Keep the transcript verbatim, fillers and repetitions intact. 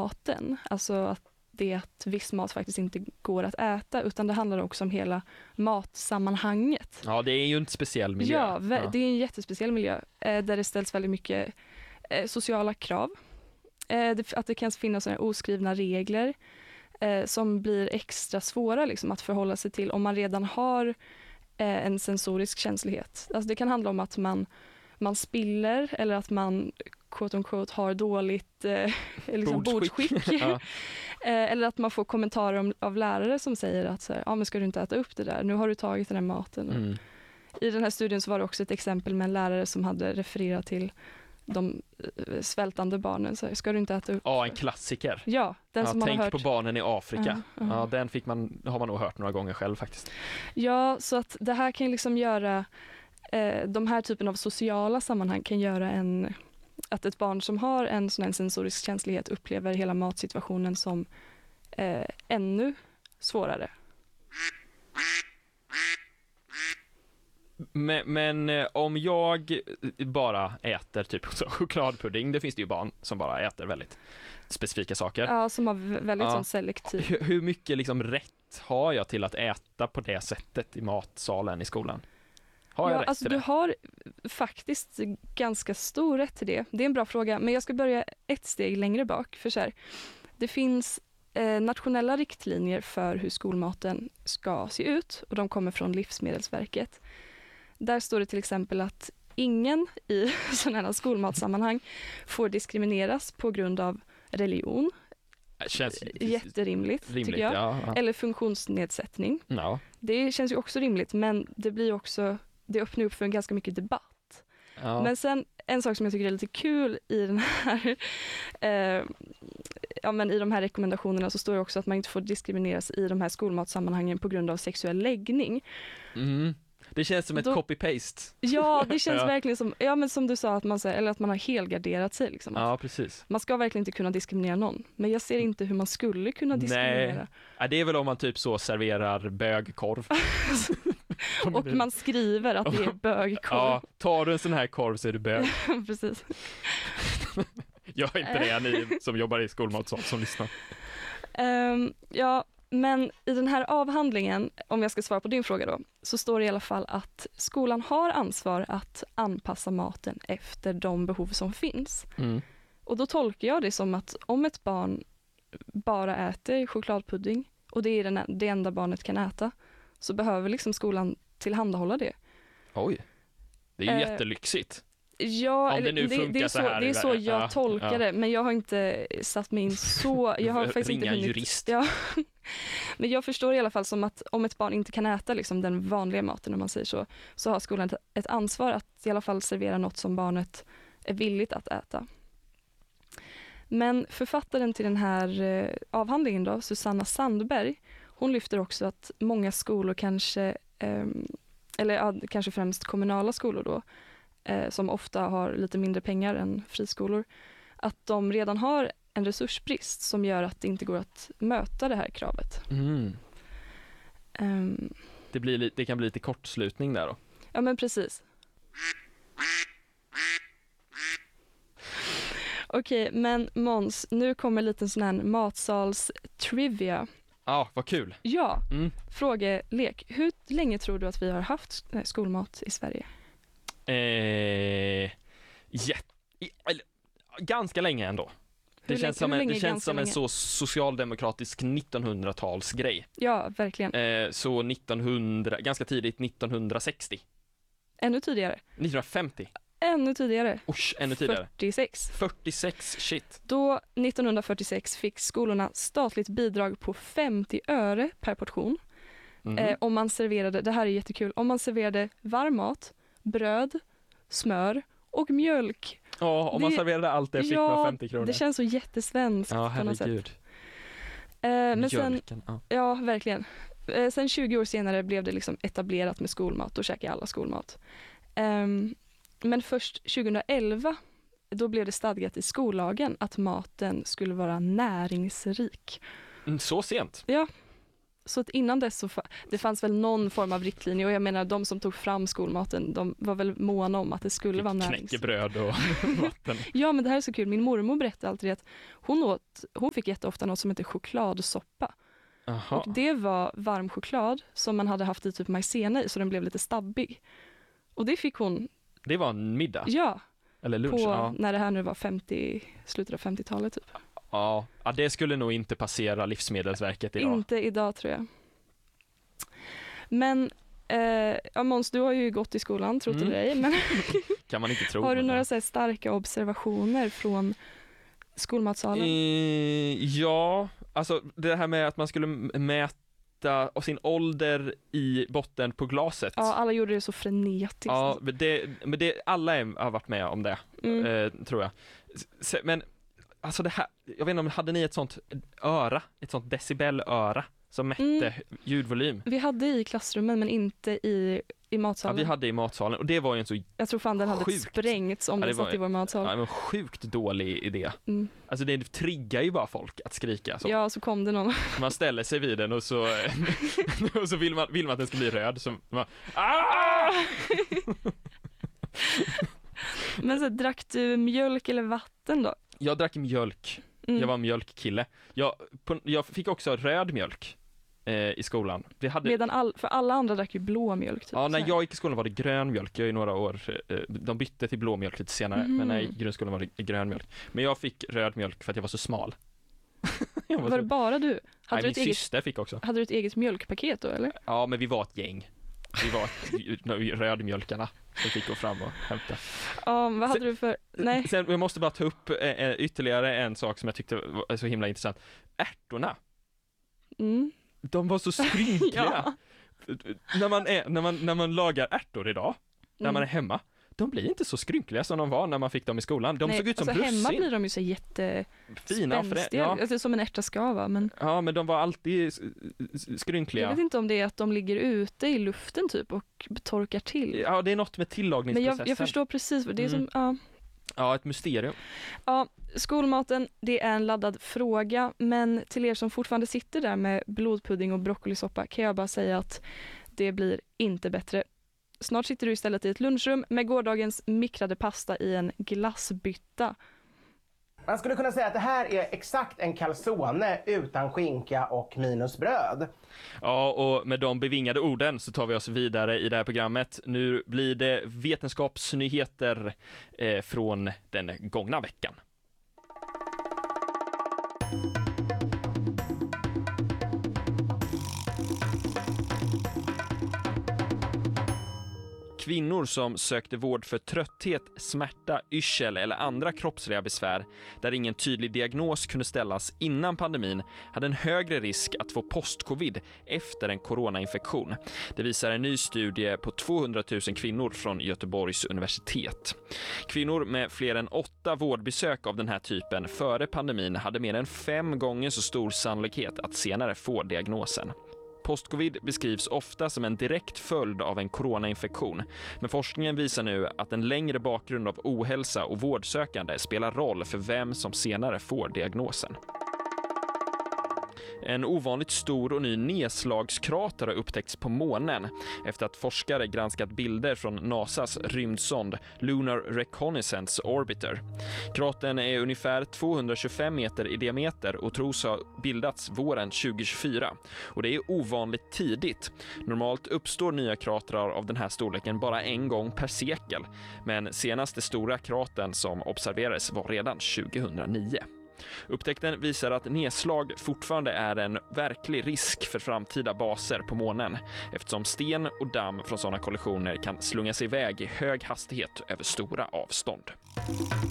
maten, alltså att det är att viss mat faktiskt inte går att äta, utan det handlar också om hela matsammanhanget. Ja, det är ju en speciell miljö. Ja, ja. det är en jättespeciell miljö eh, där det ställs väldigt mycket eh, sociala krav. Eh, det, att det kan finnas såna oskrivna regler eh, som blir extra svåra liksom, att förhålla sig till om man redan har eh, en sensorisk känslighet. Alltså det kan handla om att man, man spiller eller att man quote on quote har dåligt eh, liksom bordsskick. ja. eh, eller att man får kommentarer om, av lärare som säger att så här, ah, men ska du inte äta upp det där? Nu har du tagit den här maten. Mm. I den här studien så var det också ett exempel med en lärare som hade refererat till de svältande barnen. Så här, ska du inte äta upp? Ja, en klassiker. Ja, den ja, som man tänk har hört. på barnen i Afrika. Uh, uh. Ja, den fick man, har man nog hört några gånger själv faktiskt. Ja, så att det här kan liksom göra eh, de här typen av sociala sammanhang kan göra en att ett barn som har en sån här sensorisk känslighet upplever hela matsituationen som eh, ännu svårare. Men, men eh, om jag bara äter typ så, chokladpudding, det finns det ju barn som bara äter väldigt specifika saker. Ja, som har väldigt ja. sån selektiv. Hur, hur mycket liksom rätt har jag till att äta på det sättet i matsalen i skolan? Har jag ja, rätt alltså, till du det? har faktiskt ganska stor rätt till det. Det är en bra fråga, men jag ska börja ett steg längre bak. För så här, det finns eh, nationella riktlinjer för hur skolmaten ska se ut och de kommer från Livsmedelsverket. Där står det till exempel att ingen i sådana här skolmatsammanhang får diskrimineras på grund av religion. Känns jätterimligt, rimligt, tycker jag. Ja, ja. Eller funktionsnedsättning. Ja. Det känns ju också rimligt, men det blir också, det öppnar upp för en ganska mycket debatt. Ja. Men sen en sak som jag tycker är lite kul i den här eh, ja, men i de här rekommendationerna så står det också att man inte får diskrimineras i de här skolmatsammanhangen på grund av sexuell läggning. Mm. Det känns som ett Då, copy-paste. Ja, det känns ja. verkligen som, ja men som du sa, att man, eller att man har helgarderat sig. Liksom. Ja, precis. Man ska verkligen inte kunna diskriminera någon. Men jag ser inte hur man skulle kunna diskriminera. Nej, ja, det är väl om man typ så serverar bögkorv. Och man skriver att det är bögkorv. Ja, tar du en sån här korv så är du bög. Precis. Jag är inte det, ni som jobbar i skolmatsal som lyssnar. Um, ja, men i den här avhandlingen, om jag ska svara på din fråga då, så står det i alla fall att skolan har ansvar att anpassa maten efter de behov som finns. Mm. Och då tolkar jag det som att om ett barn bara äter chokladpudding och det är den, det enda barnet kan äta, så behöver liksom skolan tillhandahålla det. Oj, det är ju uh, jättelyxigt. Ja, Om det nu det, funkar det är så så, här det är så jag ja, tolkar ja. det, men jag har inte satt mig in så, jag har faktiskt Ringa inte hunnit, jurist. Ja, men jag förstår i alla fall som att om ett barn inte kan äta liksom den vanliga maten, om man säger så, så har skolan ett, ett ansvar att i alla fall servera något som barnet är villigt att äta. Men författaren till den här eh, avhandlingen då, Susanna Sandberg, hon lyfter också att många skolor kanske, eh, eller ja, kanske främst kommunala skolor då, eh, som ofta har lite mindre pengar än friskolor, att de redan har en resursbrist som gör att det inte går att möta det här kravet. Mm. Um, Det, blir li- det kan bli lite kortslutning där då. ja, men precis. Okej, men Måns, nu kommer lite sån här matsals-trivia. Ja, ah, vad kul. Ja, Mm. frågelek. Hur länge tror du att vi har haft skolmat i Sverige? Eh, jätt, eller, ganska länge ändå. Det Hur känns länge- som hur en, det länge känns som en ganska så socialdemokratisk nittonhundratalsgrej. Ja, verkligen. Eh, så nittonhundra, ganska tidigt nittonhundrasextio. Ännu tidigare. nittonhundrafemtio. Ännu tidigare. Usch, ännu tidigare. fyrtiosex. fyrtiosex, shit. Då nittonhundrafyrtiosex fick skolorna statligt bidrag på femtio öre per portion. Mm. Eh, om man serverade, det här är jättekul, om man serverade varm mat, bröd, smör och mjölk. Ja, om man det- serverade allt det fick man femtio kronor. Det känns så jättesvenskt Ja, på något sätt. herregud. Eh, men sen, Mjölken, ja. ja, verkligen. Eh, sen tjugo år senare blev det liksom etablerat med skolmat. Då käkade alla skolmat. Ehm, men först tjugoelva, då blev det stadgat i skollagen att maten skulle vara näringsrik. Mm, så sent? Ja, så att innan dess så fa- det fanns väl någon form av riktlinje, och jag menar de som tog fram skolmaten, de var väl måna om att det skulle vara näringsrikt. Knäckebröd och vatten. Ja, men det här är så kul. Min mormor berättade alltid att hon åt, hon fick jätteofta något som heter chokladsoppa. Aha. Och det var varm choklad som man hade haft i typ majsena i, så den blev lite stabbig. Och det fick hon, Det var en middag? ja, Eller lunch? på Ja. när det här nu var femtio, slutet av femtiotalet typ. Ja. ja, det skulle nog inte passera Livsmedelsverket idag. Inte idag tror jag. Men eh, ja, Måns, du har ju gått i skolan, tror Mm. till dig. Men Kan man inte tro. har du men- några så här starka observationer från skolmatsalen? Eh, ja, alltså det här med att man skulle m- mäta och sin ålder i botten på glaset. Ja, alla gjorde det så frenetiskt. Ja, men det, men det, alla är, har varit med om det, Mm. eh, tror jag. S- Men alltså det här, jag vet inte om, hade ni ett sånt öra, ett sånt decibelöra som mätte Mm. ljudvolym? Vi hade i klassrummen men inte i, i Ja, matsalen. vi hade i matsalen, och det var ju en så Jag tror fan den hade Sjukt. sprängts om Ja, den det var- satt i vår matsal. ja, det var en sjukt dålig idé. Mm. Alltså det triggar ju bara folk att skrika så. Ja, så kom det någon. Man ställer sig vid den och så, och så vill, man, vill man att den ska bli röd. Så man, ah! Men så drack du mjölk eller vatten då? Jag drack mjölk. Mm. Jag var mjölkkille. Jag, på, jag fick också röd mjölk eh, i skolan. Vi hade, Medan all, för alla andra drack ju blå mjölk. Typ, ja, när så här. jag gick i skolan var det grön mjölk. Jag är några år, eh, de bytte till blå mjölk lite senare. Mhm. Men när jag gick i grundskolan var det grön mjölk. Men jag fick röd mjölk för att jag var så smal. jag Var så, det bara du? nej, Hade, du min ett eget, syster fick också. hade du ett eget mjölkpaket då eller? Ja, men vi var ett gäng. Vi var ett, rödmjölkarna som fick gå fram och hämta. Ja, vad hade Sen- du för... Nej. Sen, jag måste bara ta upp eh, ytterligare en sak som jag tyckte var så himla intressant. Ärtorna, Mm. de var så skrynkliga. Ja. när, man är, när, man, när man lagar ärtor idag, när Mm. man är hemma, de blir inte så skrynkliga som de var när man fick dem i skolan. De Nej, såg ut som alltså, hemma russin. blir de ju så jätte Fina och frä- spänstiga. ja. Alltså, som en ärta ska vara, men ja, men de var alltid s- s- jag skrynkliga. vet inte om det är att de ligger ute i luften typ och torkar till. Ja, det är något med Men tillagningsprocessen. jag, jag förstår precis, för det är Mm. som, ja. Ja, ett mysterium. Ja, skolmaten, det är en laddad fråga, men till er som fortfarande sitter där med blodpudding och broccolisoppa kan jag bara säga att det blir inte bättre. Snart sitter du istället i ett lunchrum med gårdagens mikrade pasta i en glassbytta. Man skulle kunna säga att det här är exakt en calzone utan skinka och minus bröd. Ja, och med de bevingade orden så tar vi oss vidare i det här programmet. Nu blir det vetenskapsnyheter eh, från den gångna veckan. Kvinnor som sökte vård för trötthet, smärta, yrsel eller andra kroppsliga besvär där ingen tydlig diagnos kunde ställas innan pandemin hade en högre risk att få post-covid efter en coronainfektion. Det visar en ny studie på tvåhundratusen kvinnor från Göteborgs universitet. Kvinnor med fler än åtta vårdbesök av den här typen före pandemin hade mer än fem gånger så stor sannolikhet att senare få diagnosen. Postcovid beskrivs ofta som en direkt följd av en coronainfektion, men forskningen visar nu att en längre bakgrund av ohälsa och vårdsökande spelar roll för vem som senare får diagnosen. En ovanligt stor och ny nedslagskrater har upptäckts på månen efter att forskare granskat bilder från NASAs rymdsond Lunar Reconnaissance Orbiter. Kratern är ungefär tvåhundratjugofem meter i diameter och tros ha bildats våren tjugohundratjugofyra. Och det är ovanligt tidigt. Normalt uppstår nya kratrar av den här storleken bara en gång per sekel, men senaste stora kratern som observerades var redan tjugohundranio. Upptäckten visar att nedslag fortfarande är en verklig risk för framtida baser på månen eftersom sten och damm från sådana kollisioner kan slunga sig iväg i hög hastighet över stora avstånd.